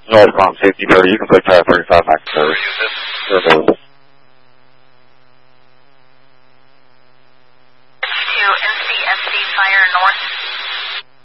Northbound safety 30, you can put tire 35 max service. Sure goes. 2 NCSC fire north.